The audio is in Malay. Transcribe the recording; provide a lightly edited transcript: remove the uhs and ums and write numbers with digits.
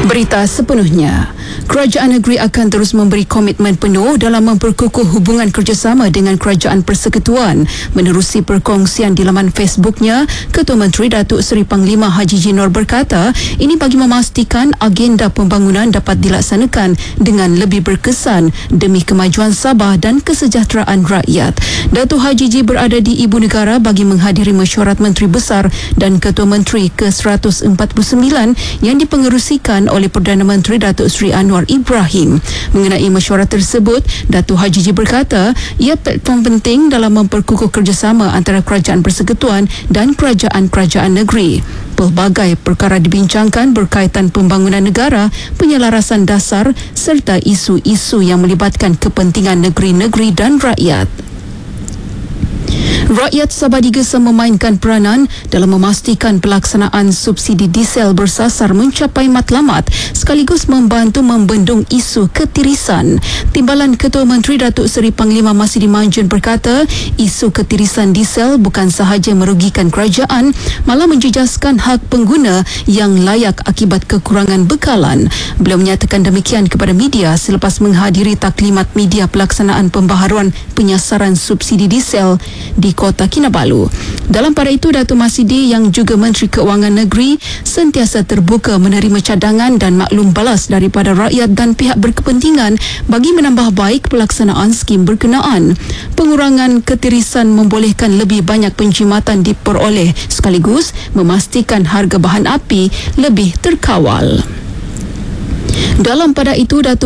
Berita sepenuhnya. Kerajaan negeri akan terus memberi komitmen penuh dalam memperkukuh hubungan kerjasama dengan Kerajaan Persekutuan. Menerusi perkongsian di laman Facebooknya, Ketua Menteri Datuk Seri Panglima Haji Jinor berkata, ini bagi memastikan agenda pembangunan dapat dilaksanakan dengan lebih berkesan demi kemajuan Sabah dan kesejahteraan rakyat. Datuk Haji Ji berada di Ibu Negara bagi menghadiri mesyuarat Menteri Besar dan Ketua Menteri ke-149 yang dipengerusikan oleh Perdana Menteri Datuk Seri Anwar Ibrahim. Mengenai mesyuarat tersebut, Datuk Haji Ji berkata, ia platform penting dalam memperkukuh kerjasama antara Kerajaan Persekutuan dan kerajaan-kerajaan negeri. Pelbagai perkara dibincangkan berkaitan pembangunan negara, penyelarasan dasar serta isu-isu yang melibatkan kepentingan negeri-negeri dan rakyat. Rakyat Sabah digesa memainkan peranan dalam memastikan pelaksanaan subsidi diesel bersasar mencapai matlamat sekaligus membantu membendung isu ketirisan. Timbalan Ketua Menteri Datuk Seri Panglima Masidi Manjun berkata, isu ketirisan diesel bukan sahaja merugikan kerajaan, malah menjejaskan hak pengguna yang layak akibat kekurangan bekalan. Beliau menyatakan demikian kepada media selepas menghadiri taklimat media pelaksanaan pembaharuan penyasaran subsidi diesel di Kota Kinabalu. Dalam pada itu, Datuk Masidi yang juga Menteri Keuangan Negeri sentiasa terbuka menerima cadangan dan maklum balas daripada rakyat dan pihak berkepentingan bagi menambah baik pelaksanaan skim berkenaan. Pengurangan ketirisan membolehkan lebih banyak penjimatan diperoleh sekaligus memastikan harga bahan api lebih terkawal. Dalam pada itu, Datuk